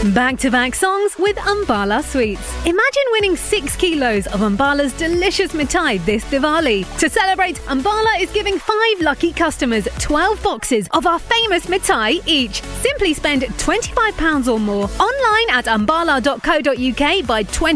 Back-to-back songs with Ambala Sweets. Imagine winning 6 kilos of Ambala's delicious mithai this Diwali. To celebrate, Ambala is giving 5 lucky customers 12 boxes of our famous mithai each. Simply spend £25 or more online at ambala.co.uk by